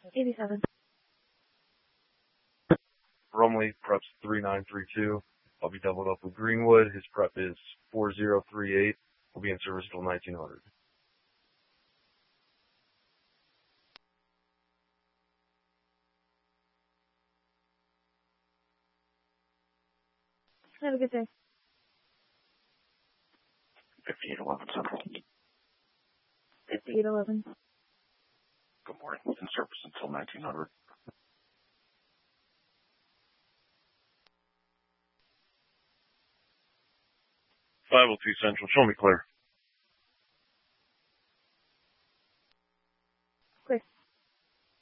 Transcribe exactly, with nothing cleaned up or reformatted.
eighty-seven. Brumley, prep's three nine three two. I'll be doubled up with Greenwood. His prep is four zero three eight. We'll be in service until nineteen hundred. Have a good day. fifty-eight eleven Central. fifty-eight eleven. Good morning. In service until nineteen hundred. five oh two Central. Show me clear.